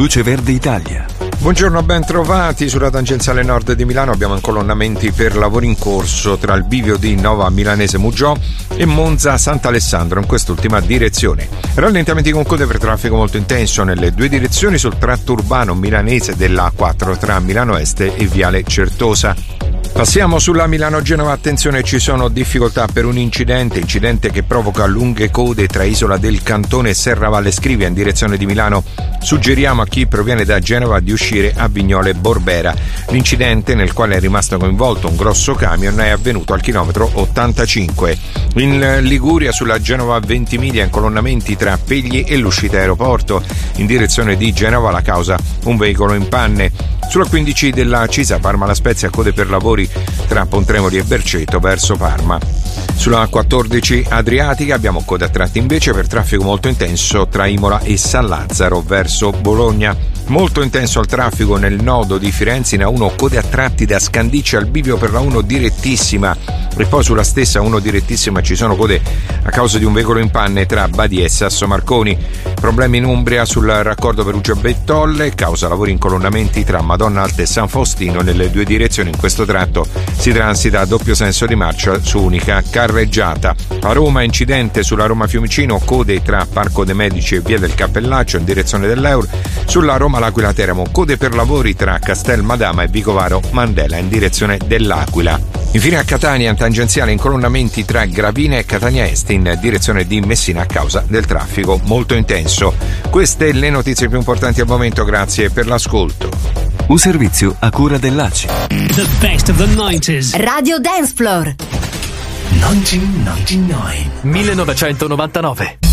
Luce Verde Italia. Buongiorno, ben trovati. Sulla tangenziale nord di Milano abbiamo incolonnamenti per lavori in corso tra il bivio di Nova Milanese Muggiò e Monza Sant'Alessandro in quest'ultima direzione. Rallentamenti con code per traffico molto intenso nelle due direzioni sul tratto urbano milanese della A4 tra Milano Est e Viale Certosa. Passiamo sulla Milano-Genova, attenzione, ci sono difficoltà per un incidente che provoca lunghe code tra Isola del Cantone e Serravalle Scrivia in direzione di Milano. Suggeriamo a chi proviene da Genova di uscire a Vignole Borbera. L'incidente, nel quale è rimasto coinvolto un grosso camion, è avvenuto al chilometro 85. In Liguria, sulla Genova Ventimiglia, incolonnamenti tra Pegli e l'uscita aeroporto. In direzione di Genova la causa un veicolo in panne. Sulla 15 della Cisa Parma La Spezia, code per lavori tra Pontremoli e Berceto verso Parma. Sulla 14 Adriatica abbiamo code a tratti invece per traffico molto intenso tra Imola e San Lazzaro verso Bologna. Molto intenso il traffico nel nodo di Firenze in A1, code a tratti da Scandicci al bivio per la 1 direttissima, e poi sulla stessa 1 direttissima ci sono code a causa di un veicolo in panne tra Badi e Sasso Marconi. Problemi in Umbria sul raccordo Perugia-Bettolle, causa lavori in colonnamenti tra Madonna Alta e San Faustino nelle due direzioni. In questo tratto si transita a doppio senso di marcia su unica carreggiata. A Roma incidente sulla Roma Fiumicino, code tra Parco dei Medici e Via del Cappellaccio in direzione dell'Eur. Sulla Roma L'Aquila Teramo, code per lavori tra Castel Madama e Vicovaro Mandela in direzione dell'Aquila. Infine a Catania, in tangenziale, incolonnamenti tra Gravina e Catania Est in direzione di Messina a causa del traffico molto intenso. Queste le notizie più importanti al momento, grazie per l'ascolto. Un servizio a cura dell'ACI. The best of the 90s. Radio Dance Floor 1999. 1999.